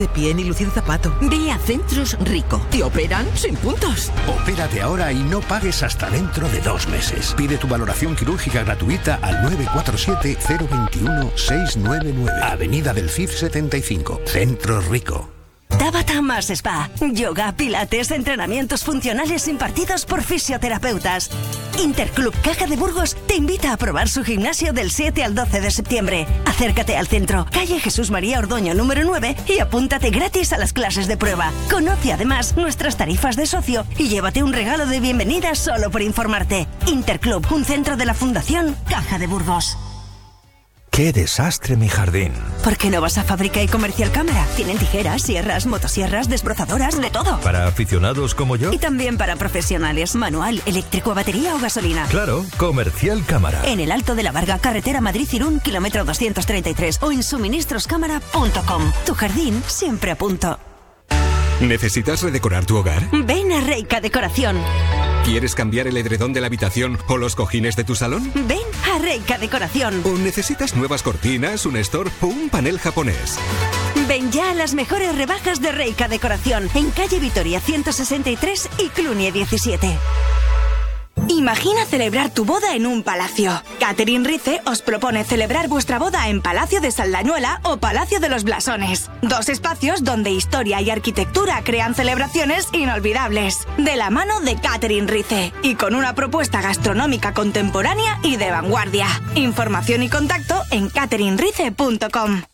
De pie ni lucir zapato. Ve a Centros Rico. Te operan sin puntos. Opérate ahora y no pagues hasta dentro de 2 meses. Pide tu valoración quirúrgica gratuita al 947-021-699. Avenida del Cid 75. Centros Rico. Tabata más Spa. Yoga, pilates, entrenamientos funcionales impartidos por fisioterapeutas. Interclub Caja de Burgos te invita a probar su gimnasio del 7 al 12 de septiembre. Acércate al centro, calle Jesús María Ordoño número 9 y apúntate gratis a las clases de prueba. Conoce además nuestras tarifas de socio y llévate un regalo de bienvenida solo por informarte. Interclub, un centro de la Fundación Caja de Burgos. ¡Qué desastre mi jardín! ¿Por qué no vas a Fábrica y Comercial Cámara? Tienen tijeras, sierras, motosierras, desbrozadoras, de todo. ¿Para aficionados como yo? Y también para profesionales, manual, eléctrico, batería o gasolina. Claro, Comercial Cámara. En el Alto de la Varga, carretera Madrid-Irún, kilómetro 233 o en suministroscámara.com. Tu jardín siempre a punto. ¿Necesitas redecorar tu hogar? Ven a Reika Decoración. ¿Quieres cambiar el edredón de la habitación o los cojines de tu salón? Ven a Reika Decoración. ¿O necesitas nuevas cortinas, un store o un panel japonés? Ven ya a las mejores rebajas de Reika Decoración en calle Vitoria 163 y Clunie 17. Imagina celebrar tu boda en un palacio. Catherine Rice os propone celebrar vuestra boda en Palacio de Saldañuela o Palacio de los Blasones. 2 espacios donde historia y arquitectura crean celebraciones inolvidables. De la mano de Catherine Rice y con una propuesta gastronómica contemporánea y de vanguardia. Información y contacto en catherinerice.com.